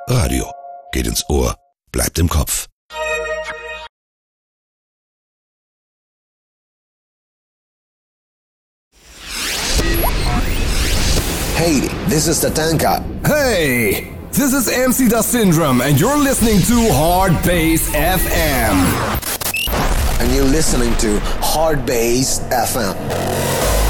Radio geht ins Ohr, bleibt im Kopf. Hey, this is Tatanka. Hey, this is MC Da Syndrome, and you're listening to Hard Bass FM. And you're listening to Hard Bass FM.